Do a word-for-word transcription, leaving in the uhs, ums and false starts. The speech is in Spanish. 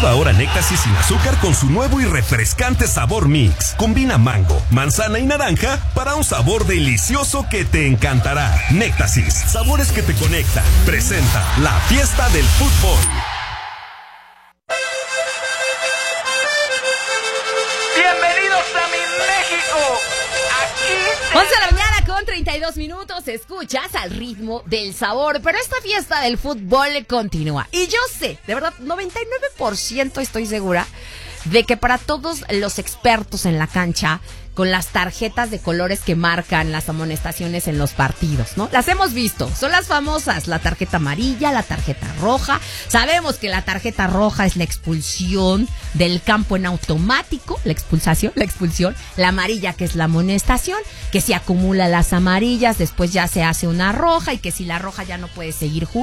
Prueba ahora Néctasis sin azúcar con su nuevo y refrescante sabor mix. Combina mango, manzana y naranja para un sabor delicioso que te encantará. Néctasis, sabores que te conectan. Presenta la fiesta del fútbol. Bienvenidos a mi México. Aquí te... once de la mañana con treinta y dos minutos. Escuchas al ritmo del sabor. Pero esta fiesta del fútbol continúa. Y yo sé, de verdad, noventa y nueve por ciento estoy segura de que para todos los expertos en la cancha, con las tarjetas de colores que marcan las amonestaciones en los partidos, ¿no? Las hemos visto, son las famosas, la tarjeta amarilla, la tarjeta roja. Sabemos que la tarjeta roja es la expulsión del campo en automático, la expulsación, la expulsión, la amarilla que es la amonestación, que si acumula las amarillas, después ya se hace una roja y que si la roja ya no puede seguir jugando.